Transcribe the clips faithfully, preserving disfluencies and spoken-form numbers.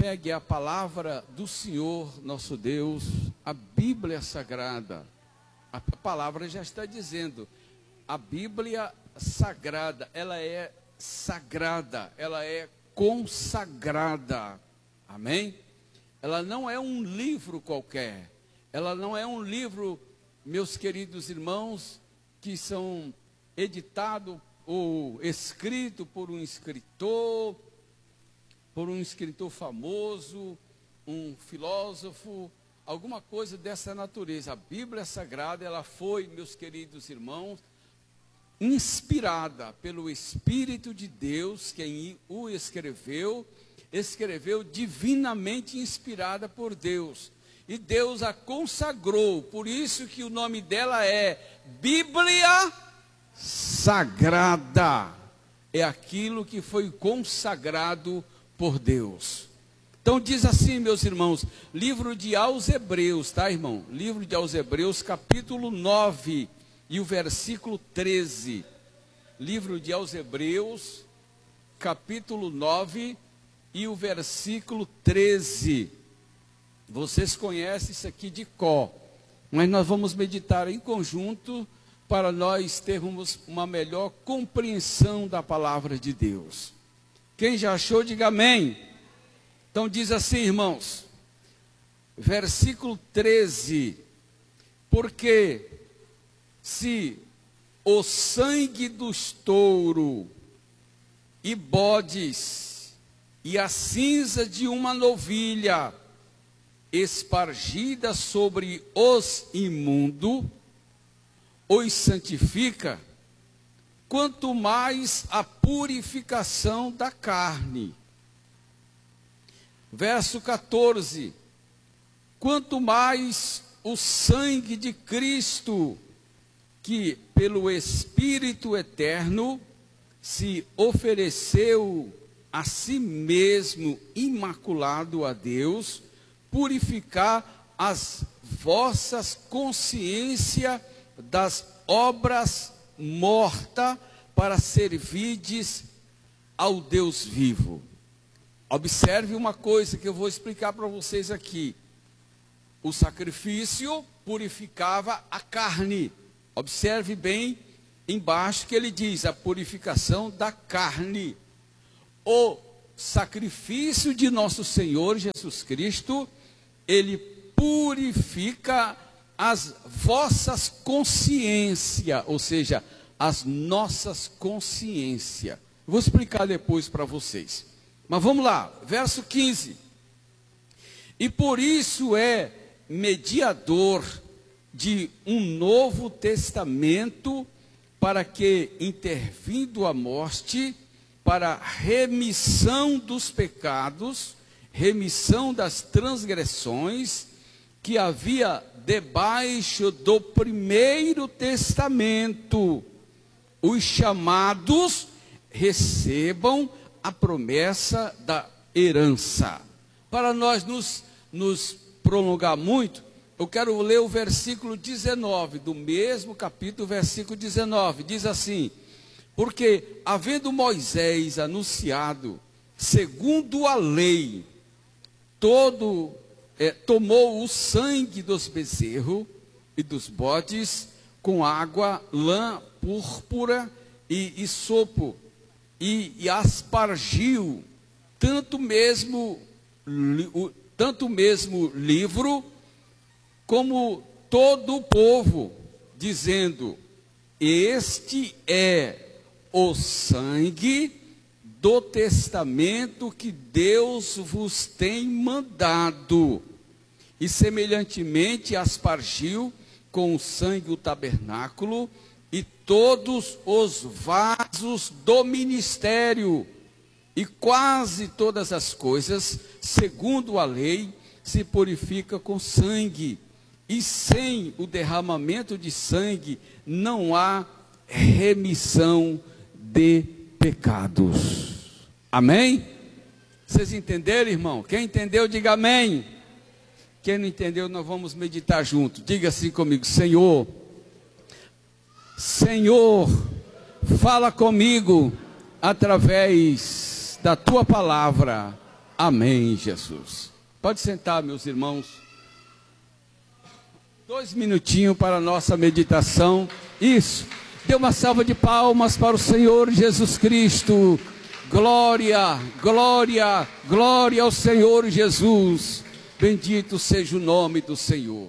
pegue a palavra do Senhor, nosso Deus, a Bíblia Sagrada. A palavra já está dizendo, a Bíblia Sagrada, ela é sagrada, ela é consagrada, amém? Ela não é um livro qualquer, ela não é um livro, meus queridos irmãos, que são editados ou escritos por um escritor, por um escritor famoso, um filósofo, alguma coisa dessa natureza. A Bíblia Sagrada, ela foi, meus queridos irmãos, inspirada pelo Espírito de Deus, quem o escreveu, escreveu divinamente inspirada por Deus. E Deus a consagrou, por isso que o nome dela é Bíblia Sagrada. É aquilo que foi consagrado por Deus. Então diz assim, meus irmãos, livro de aos Hebreus, tá, irmão? Livro de aos Hebreus, capítulo nove e o versículo treze. Livro de aos Hebreus, capítulo nove e o versículo treze. Vocês conhecem isso aqui de cor, mas nós vamos meditar em conjunto para nós termos uma melhor compreensão da palavra de Deus. Quem já achou, diga amém. Então diz assim, irmãos, versículo treze, porque se o sangue dos touros e bodes e a cinza de uma novilha espargida sobre os imundos os santifica, quanto mais a purificação da carne. Verso quatorze, quanto mais o sangue de Cristo, que pelo Espírito eterno se ofereceu a si mesmo imaculado a Deus, purificar as vossas consciências das obras mortas para servirdes ao Deus vivo. Observe uma coisa que eu vou explicar para vocês aqui. O sacrifício purificava a carne. Observe bem embaixo que ele diz, a purificação da carne. O sacrifício de nosso Senhor Jesus Cristo, ele purifica as vossas consciências, ou seja, as nossas consciências. Vou explicar depois para vocês. Mas vamos lá, verso quinze. E por isso é mediador de um novo testamento, para que, intervindo a morte, para remissão dos pecados, remissão das transgressões, que havia debaixo do primeiro testamento, os chamados recebam a promessa da herança. Para nós nos, nos prolongar muito, eu quero ler o versículo dezenove, do mesmo capítulo, versículo dezenove, diz assim, porque havendo Moisés anunciado, segundo a lei, todo, é, tomou o sangue dos bezerros e dos bodes, com água, lã, púrpura e, e sopo, e, e aspargiu, tanto mesmo, o, tanto mesmo livro, como todo o povo, dizendo, este é o sangue do testamento que Deus vos tem mandado. E semelhantemente aspargiu com o sangue o tabernáculo e todos os vasos do ministério, e quase todas as coisas, segundo a lei, se purifica com sangue, e sem o derramamento de sangue não há remissão de pecados. Amém? Vocês entenderam, irmão? Quem entendeu, diga amém. Quem não entendeu, nós vamos meditar junto. Diga assim comigo, Senhor, Senhor, fala comigo através da tua palavra. Amém, Jesus. Pode sentar, meus irmãos. Dois minutinhos para a nossa meditação. Isso. Dê uma salva de palmas para o Senhor Jesus Cristo. Glória, glória, glória ao Senhor Jesus. Bendito seja o nome do Senhor.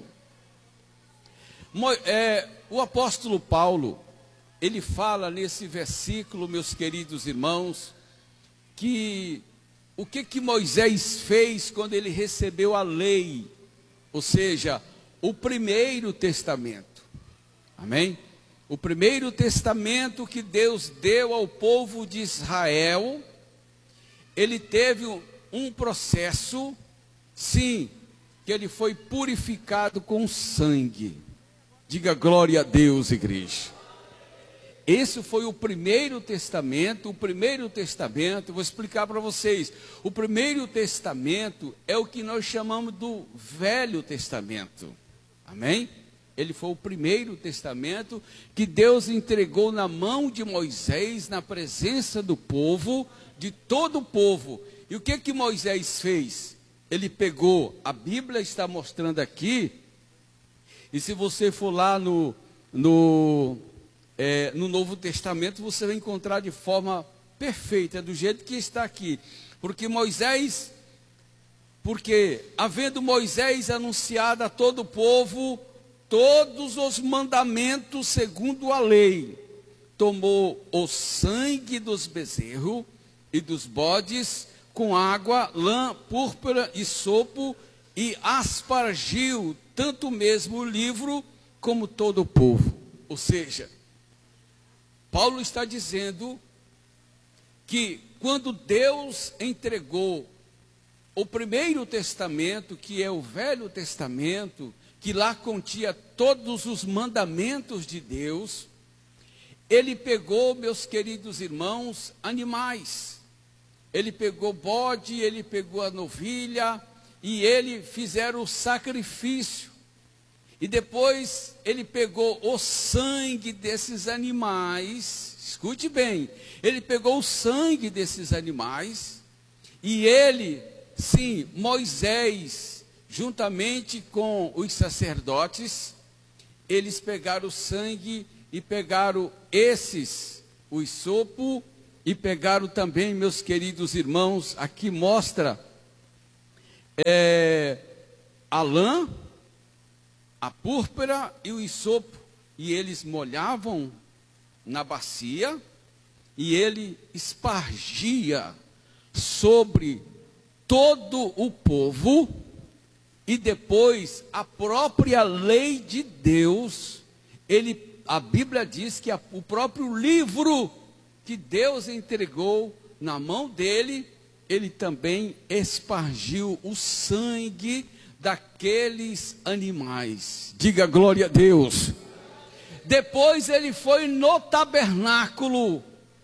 É, o apóstolo Paulo, ele fala nesse versículo, meus queridos irmãos, que o que que Moisés fez quando ele recebeu a lei, ou seja, o primeiro testamento. Amém? O primeiro testamento que Deus deu ao povo de Israel, ele teve um processo, sim, que ele foi purificado com sangue. Diga glória a Deus, igreja. Esse foi o primeiro testamento. O primeiro testamento, vou explicar para vocês. O primeiro testamento é o que nós chamamos do Velho Testamento. Amém? Ele foi o primeiro testamento que Deus entregou na mão de Moisés, na presença do povo, de todo o povo. E o que que Moisés fez? Ele pegou, a Bíblia está mostrando aqui, e se você for lá no, no, é, no Novo Testamento, você vai encontrar de forma perfeita, do jeito que está aqui. Porque Moisés, porque havendo Moisés anunciado a todo o povo todos os mandamentos segundo a lei, tomou o sangue dos bezerros e dos bodes com água, lã, púrpura e sopo, e aspargiu tanto mesmo o livro como todo o povo. Ou seja, Paulo está dizendo que quando Deus entregou o primeiro testamento, que é o Velho Testamento, que lá continha todos os mandamentos de Deus, ele pegou, meus queridos irmãos, animais. Ele pegou bode, ele pegou a novilha, e ele fizeram o sacrifício. E depois ele pegou o sangue desses animais, escute bem, ele pegou o sangue desses animais, e ele, sim, Moisés, juntamente com os sacerdotes, eles pegaram o sangue e pegaram esses, o hisopo, e pegaram também, meus queridos irmãos, aqui mostra é, a lã, a púrpura e o hisopo, e eles molhavam na bacia, e ele espargia sobre todo o povo, e depois a própria lei de Deus, ele, a Bíblia diz que a, o próprio livro que Deus entregou na mão dele, ele também espargiu o sangue daqueles animais. Diga glória a Deus. Depois ele foi no tabernáculo,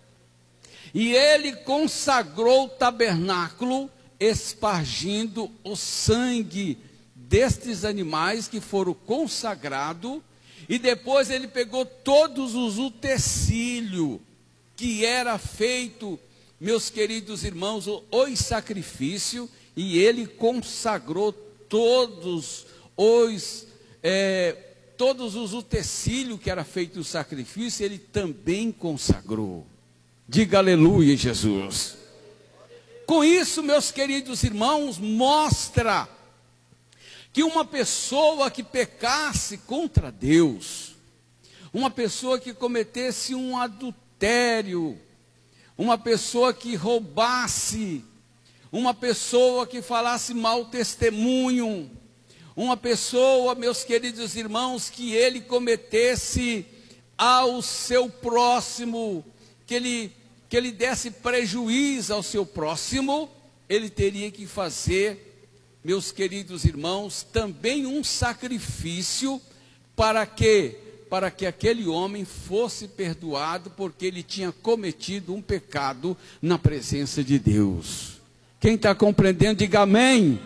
e ele consagrou o tabernáculo, espargindo o sangue destes animais que foram consagrados, e depois ele pegou todos os utensílios que era feito, meus queridos irmãos, os sacrifícios, e ele consagrou todos os é, todos os utensílios que era feito o sacrifício, ele também consagrou. Diga aleluia, Jesus. Com isso, meus queridos irmãos, mostra que uma pessoa que pecasse contra Deus, uma pessoa que cometesse um adultério, uma pessoa que roubasse, uma pessoa que falasse mau testemunho, uma pessoa, meus queridos irmãos, que ele cometesse ao seu próximo, que ele, que ele desse prejuízo ao seu próximo, ele teria que fazer, meus queridos irmãos, também um sacrifício para que, para que aquele homem fosse perdoado, porque ele tinha cometido um pecado na presença de Deus. Quem está compreendendo, diga amém.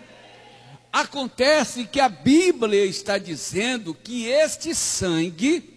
Acontece que a Bíblia está dizendo que este sangue,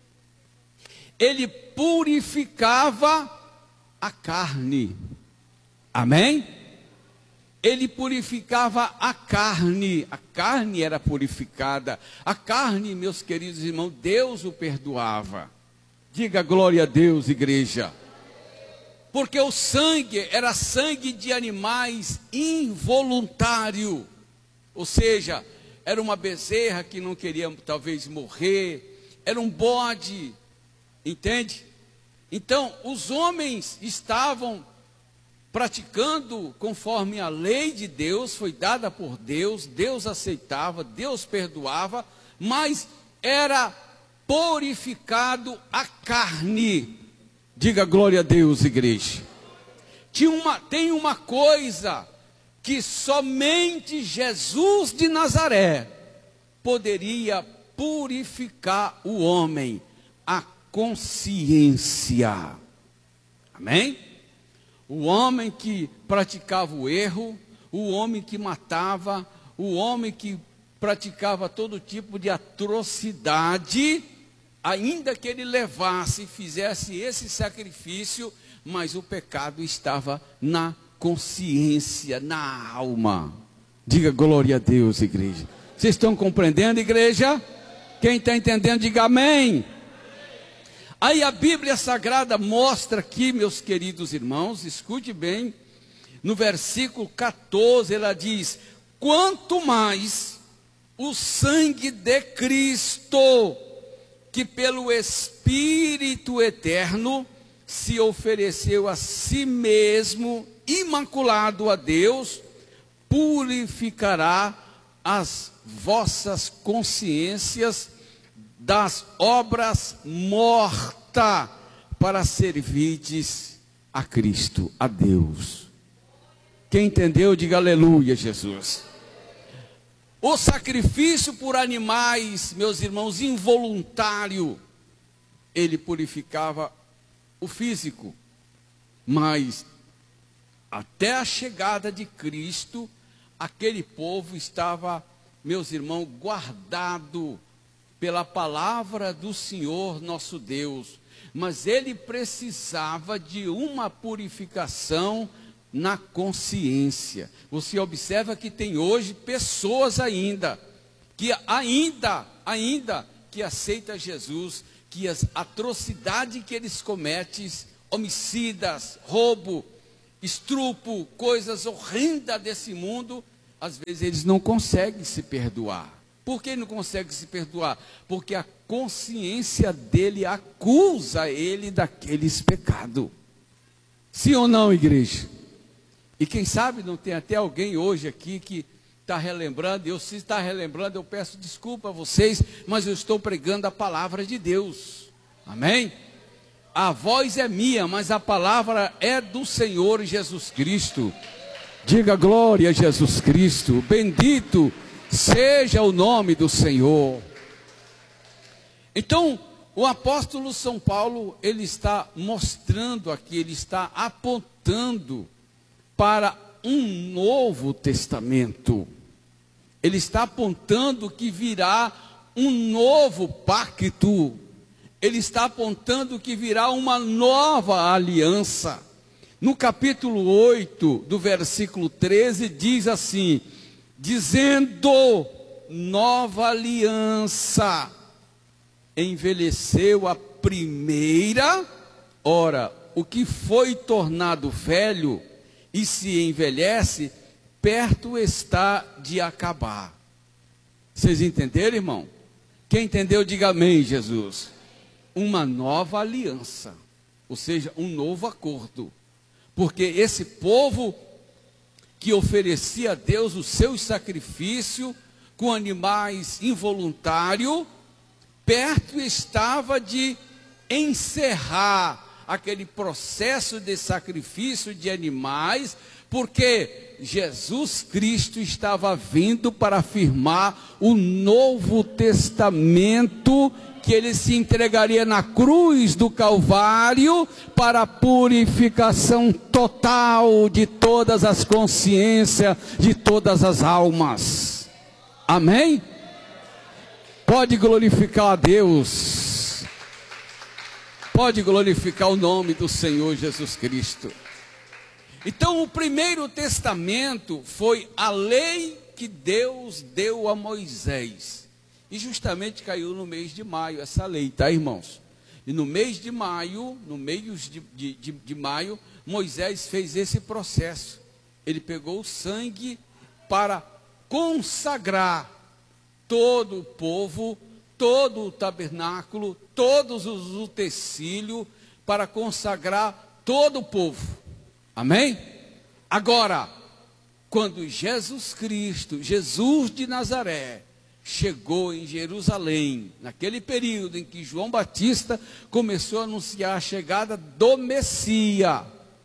ele purificava a carne. Amém? ele purificava a carne, a carne era purificada, a carne, meus queridos irmãos, Deus o perdoava. Diga glória a Deus, igreja. Porque o sangue era sangue de animais involuntário, ou seja, era uma bezerra que não queria talvez morrer, era um bode, entende? Então, os homens estavam praticando conforme a lei de Deus, foi dada por Deus, Deus aceitava, Deus perdoava, mas era purificado a carne. Diga glória a Deus, igreja. Tinha uma, tem uma coisa que somente Jesus de Nazaré poderia purificar o homem, a consciência. Amém? O homem que praticava o erro, o homem que matava, o homem que praticava todo tipo de atrocidade, ainda que ele levasse e fizesse esse sacrifício, mas o pecado estava na consciência, na alma. Diga glória a Deus, igreja. Vocês estão compreendendo, igreja? Quem está entendendo, diga amém. Aí a Bíblia Sagrada mostra aqui, meus queridos irmãos, escute bem, no versículo quatorze, ela diz: quanto mais o sangue de Cristo, que pelo Espírito eterno se ofereceu a si mesmo, imaculado a Deus, purificará as vossas consciências das obras mortas, para servirdes a Cristo, a Deus. Quem entendeu, diga aleluia, Jesus. O sacrifício por animais, meus irmãos, involuntário, ele purificava o físico, mas até a chegada de Cristo, aquele povo estava, meus irmãos, guardado pela palavra do Senhor nosso Deus, mas ele precisava de uma purificação na consciência. Você observa que tem hoje pessoas ainda, que ainda, ainda, que aceita Jesus, que as atrocidades que eles cometem, homicidas, roubo, estupro, coisas horrendas desse mundo, às vezes eles não conseguem se perdoar. Por que não consegue se perdoar? Porque a consciência dele acusa ele daqueles pecados. Sim ou não, igreja? E quem sabe não tem até alguém hoje aqui que está relembrando. Eu, se está relembrando, eu peço desculpa a vocês, mas eu estou pregando a palavra de Deus. Amém? A voz é minha, mas a palavra é do Senhor Jesus Cristo. Diga glória a Jesus Cristo. Bendito seja o nome do Senhor. Então, o apóstolo São Paulo, ele está mostrando aqui, ele está apontando para um novo testamento. Ele está apontando que virá um novo pacto. Ele está apontando que virá uma nova aliança. No capítulo oito, do versículo treze, diz assim: dizendo, nova aliança envelheceu a primeira, ora, o que foi tornado velho e se envelhece, perto está de acabar. Vocês entenderam, irmão? Quem entendeu, diga amém, Jesus. Uma nova aliança, ou seja, um novo acordo, porque esse povo que oferecia a Deus o seu sacrifício com animais involuntários, perto estava de encerrar aquele processo de sacrifício de animais, porque Jesus Cristo estava vindo para afirmar o Novo Testamento, que ele se entregaria na cruz do Calvário para a purificação total de todas as consciências, de todas as almas. Amém? Pode glorificar a Deus. Pode glorificar o nome do Senhor Jesus Cristo. Então, o primeiro testamento foi a lei que Deus deu a Moisés. E justamente caiu no mês de maio essa lei, tá, irmãos? E no mês de maio, no meio de, de, de, de maio, Moisés fez esse processo. Ele pegou o sangue para consagrar todo o povo, todo o tabernáculo, todos os utensílios, para consagrar todo o povo. Amém? Agora, quando Jesus Cristo, Jesus de Nazaré, chegou em Jerusalém, naquele período em que João Batista começou a anunciar a chegada do Messias,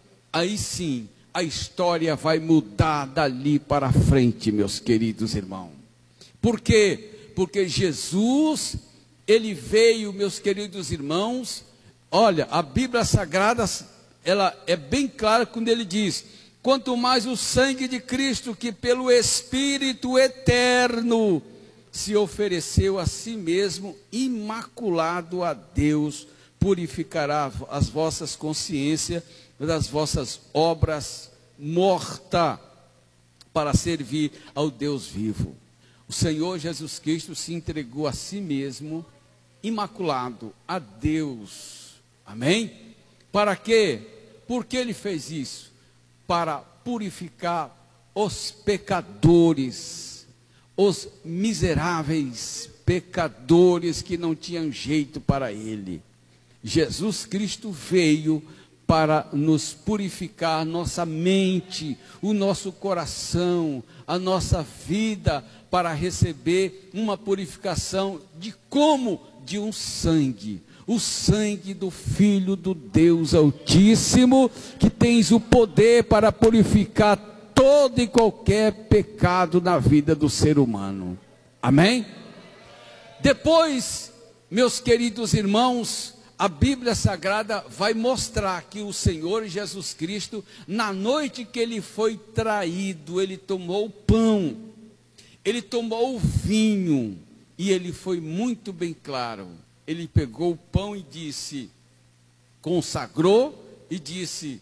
aí sim, a história vai mudar dali para frente, meus queridos irmãos. Por quê? Porque Jesus, ele veio, meus queridos irmãos, olha, a Bíblia Sagrada, ela é bem clara quando ele diz: quanto mais o sangue de Cristo, que pelo Espírito eterno se ofereceu a si mesmo, imaculado a Deus, purificará as vossas consciências das vossas obras mortas, para servir ao Deus vivo. O Senhor Jesus Cristo se entregou a si mesmo, imaculado a Deus. Amém? Para quê? Por que ele fez isso? Para purificar os pecadores, os miseráveis pecadores que não tinham jeito para ele. Jesus Cristo veio para nos purificar nossa mente, o nosso coração, a nossa vida, para receber uma purificação de como? De um sangue, o sangue do Filho do Deus Altíssimo, que tens o poder para purificar todo e qualquer pecado na vida do ser humano. Amém? Depois, meus queridos irmãos, a Bíblia Sagrada vai mostrar que o Senhor Jesus Cristo, na noite que ele foi traído, ele tomou o pão, ele tomou o vinho, e ele foi muito bem claro. Ele pegou o pão e disse, consagrou e disse: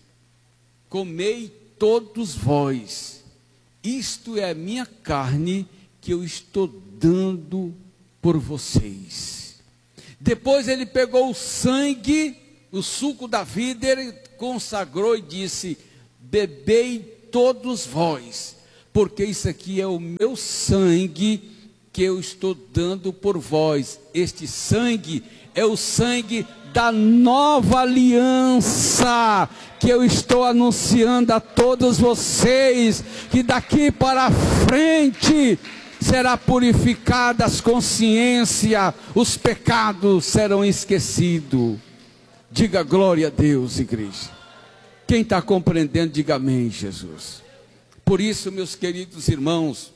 comei todos vós, isto é a minha carne que eu estou dando por vocês. Depois ele pegou o sangue, o suco da vida, ele consagrou e disse: bebei todos vós, porque isso aqui é o meu sangue que eu estou dando por vós. Este sangue é o sangue da nova aliança, que eu estou anunciando a todos vocês, que daqui para frente será purificada as consciências, os pecados serão esquecidos. Diga glória a Deus, igreja. Quem está compreendendo, diga amém, Jesus. Por isso, meus queridos irmãos,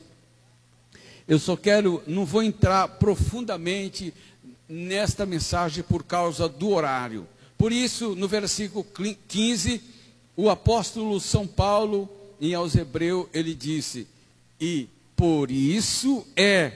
eu só quero, não vou entrar profundamente nesta mensagem por causa do horário. Por isso, no versículo quinze, o apóstolo São Paulo, em aos Hebreus, ele disse: e por isso é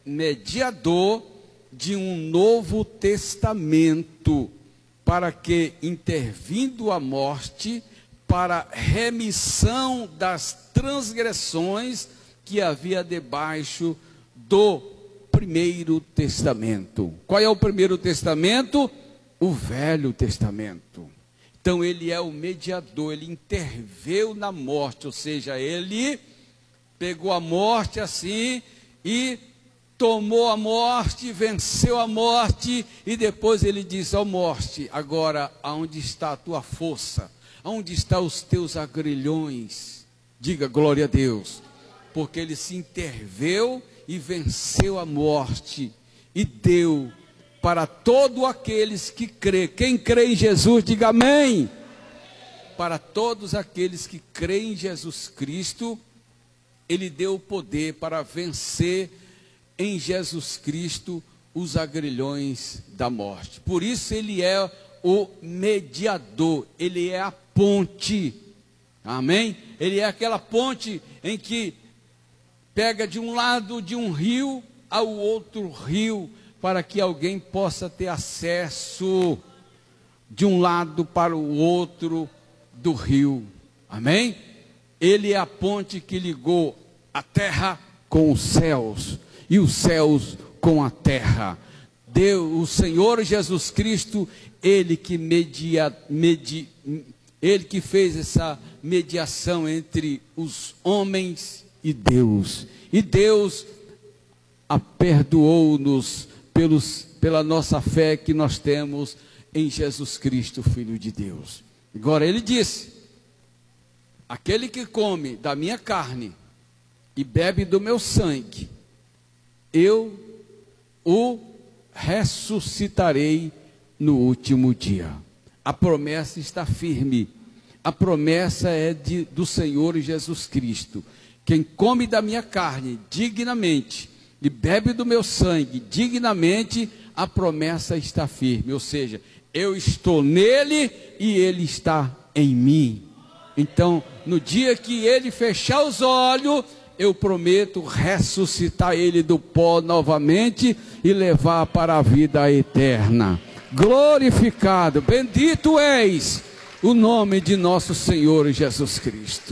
mediador de um novo testamento, para que, intervindo a morte, para remissão das transgressões que havia debaixo do primeiro testamento. Qual é o primeiro testamento? O Velho Testamento. Então ele é o mediador, ele interveio na morte, ou seja, ele pegou a morte assim e tomou a morte, venceu a morte, e depois ele diz: ó morte, agora aonde está a tua força? Aonde estão os teus agrilhões? Diga glória a Deus. Porque ele se interveio e venceu a morte, e deu para todos aqueles que crê. Quem crê em Jesus, diga amém. Para todos aqueles que creem em Jesus Cristo, ele deu o poder para vencer em Jesus Cristo os agrilhões da morte. Por isso ele é o mediador, ele é a ponte. Amém? Ele é aquela ponte em que pega de um lado de um rio ao outro rio, para que alguém possa ter acesso de um lado para o outro do rio. Amém? Ele é a ponte que ligou a terra com os céus e os céus com a terra. Deus, o Senhor Jesus Cristo, Ele que media, medi, Ele que fez essa mediação entre os homens e Deus. E Deus perdoou-nos pelos, pela nossa fé que nós temos em Jesus Cristo, Filho de Deus. Agora Ele disse: aquele que come da minha carne e bebe do meu sangue, eu o ressuscitarei no último dia. A promessa está firme. A promessa é de, do Senhor Jesus Cristo. Quem come da minha carne dignamente e bebe do meu sangue dignamente, a promessa está firme. Ou seja, eu estou nele e ele está em mim. Então, no dia que ele fechar os olhos, eu prometo ressuscitar ele do pó novamente e levar para a vida eterna. Glorificado, bendito és o nome de nosso Senhor Jesus Cristo.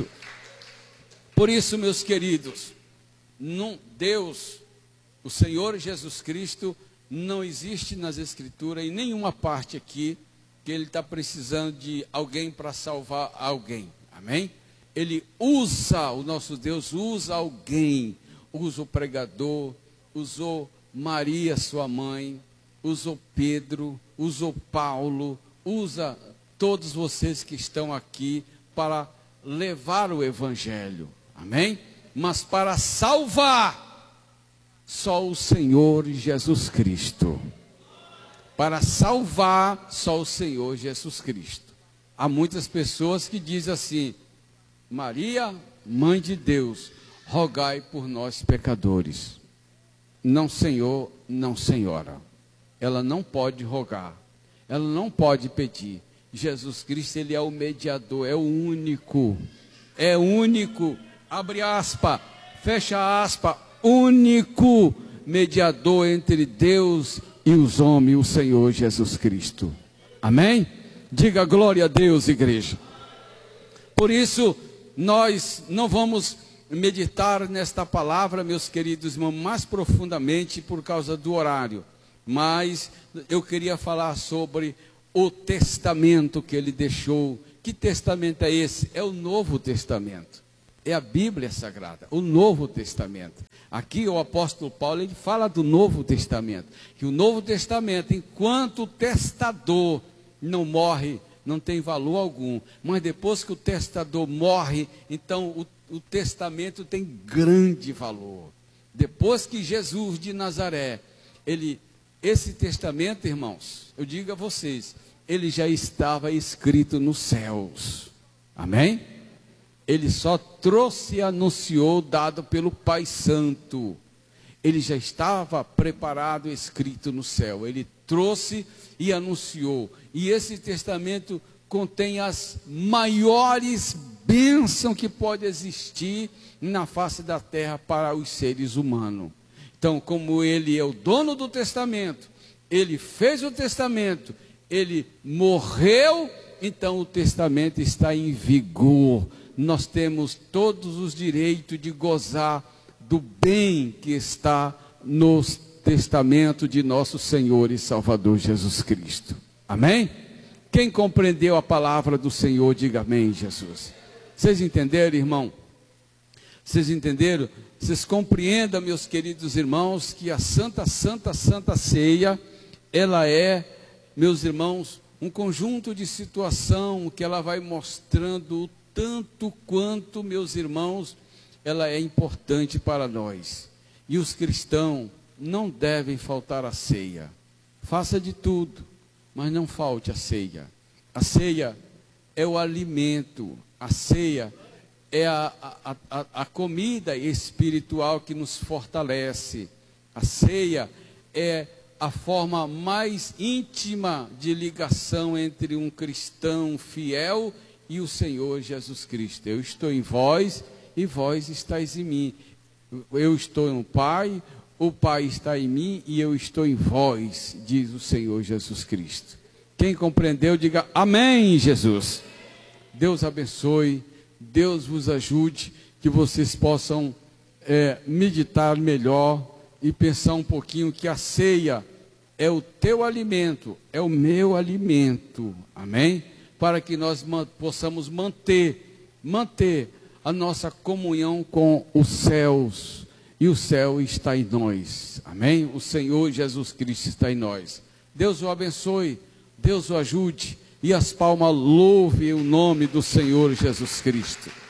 Por isso, meus queridos, não, Deus, o Senhor Jesus Cristo, não existe nas Escrituras, em nenhuma parte aqui, que Ele está precisando de alguém para salvar alguém. Amém? Ele usa, o nosso Deus usa alguém, usa o pregador, usou Maria, sua mãe, usou Pedro, usou Paulo, usa todos vocês que estão aqui para levar o Evangelho, amém? Mas para salvar, só o Senhor Jesus Cristo. Para salvar, só o Senhor Jesus Cristo. Há muitas pessoas que dizem assim: Maria, Mãe de Deus, rogai por nós pecadores. Não, Senhor, não, Senhora. Ela não pode rogar, ela não pode pedir. Jesus Cristo, Ele é o mediador, é o único, é único, abre aspa, fecha aspa, único mediador entre Deus e os homens, o Senhor Jesus Cristo. Amém? Diga glória a Deus, igreja. Por isso, nós não vamos meditar nesta palavra, meus queridos irmãos, mais profundamente por causa do horário. Mas eu queria falar sobre o testamento que ele deixou. Que testamento é esse? É o Novo Testamento. É a Bíblia Sagrada, o Novo Testamento. Aqui o apóstolo Paulo, ele fala do Novo Testamento. Que o Novo Testamento, enquanto o testador não morre, não tem valor algum. Mas depois que o testador morre, então o, o testamento tem grande valor. Depois que Jesus de Nazaré, ele, esse testamento, irmãos, eu digo a vocês, ele já estava escrito nos céus. Amém? Ele só trouxe e anunciou, dado pelo Pai Santo. Ele já estava preparado, escrito no céu. Ele trouxe e anunciou. E esse testamento contém as maiores bênçãos que pode existir na face da terra para os seres humanos. Então, como ele é o dono do testamento, ele fez o testamento, ele morreu, então o testamento está em vigor. Nós temos todos os direitos de gozar do bem que está no testamento de nosso Senhor e Salvador Jesus Cristo. Amém? Quem compreendeu a palavra do Senhor, diga amém, Jesus. Vocês entenderam, irmão? Vocês entenderam? Vocês compreendam, meus queridos irmãos, que a Santa, Santa, Santa Ceia, ela é, meus irmãos, um conjunto de situação que ela vai mostrando o tanto quanto, meus irmãos, ela é importante para nós. E os cristãos não devem faltar a ceia. Faça de tudo, mas não falte a ceia. A ceia é o alimento, a ceia é a, a, a, a comida espiritual que nos fortalece. A ceia é a forma mais íntima de ligação entre um cristão fiel e o Senhor Jesus Cristo. Eu estou em vós e vós estáis em mim. Eu estou no Pai, o Pai está em mim e eu estou em vós, diz o Senhor Jesus Cristo. Quem compreendeu, diga amém, Jesus. Deus abençoe Deus vos ajude, que vocês possam é, meditar melhor e pensar um pouquinho que a ceia é o teu alimento, é o meu alimento, amém? Para que nós ma- possamos manter, manter a nossa comunhão com os céus, e o céu está em nós, amém? O Senhor Jesus Cristo está em nós. Deus o abençoe, Deus o ajude, e as palmas louvem o nome do Senhor Jesus Cristo.